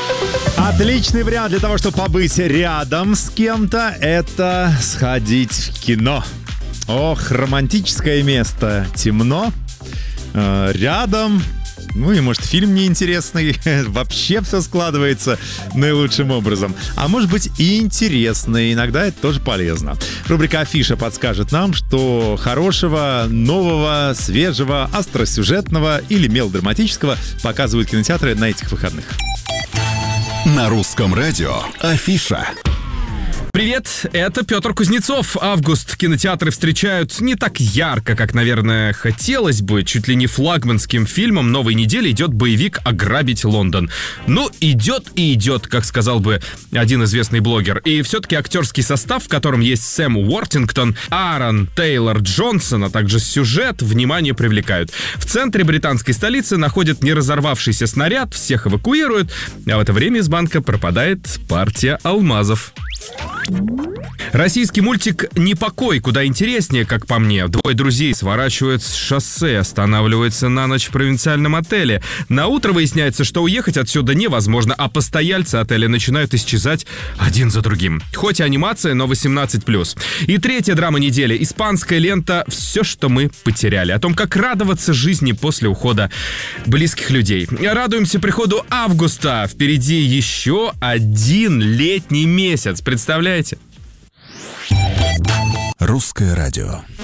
Отличный вариант для того, чтобы побыть рядом с кем-то, это сходить в кино. Ох, романтическое место. Темно, рядом. Ну и, может, фильм неинтересный. Вообще все складывается наилучшим образом. А может быть и интересный. Иногда это тоже полезно. Рубрика «Афиша» подскажет нам, что хорошего, нового, свежего, остросюжетного или мелодраматического показывают кинотеатры на этих выходных. На русском радио «Афиша». Привет, это Петр Кузнецов. Август кинотеатры встречают не так ярко, как, наверное, хотелось бы. Чуть ли не флагманским фильмом новой недели идет боевик «Ограбить Лондон». Ну, идет и идет, как сказал бы один известный блогер. И все-таки актерский состав, в котором есть Сэм Уортингтон, Аарон Тейлор Джонсон, а также сюжет, внимание привлекают. В центре британской столицы находят неразорвавшийся снаряд, всех эвакуируют, а в это время из банка пропадает партия алмазов. Российский мультик «Непокой» куда интереснее, как по мне. Двое друзей сворачивают с шоссе, останавливаются на ночь в провинциальном отеле. На утро выясняется, что уехать отсюда невозможно, а постояльцы отеля начинают исчезать один за другим. Хоть и анимация, но 18+. И третья драма недели. Испанская лента «Все, что мы потеряли». О том, как радоваться жизни после ухода близких людей. Радуемся приходу августа. Впереди еще один летний месяц. Представляете? Русское радио.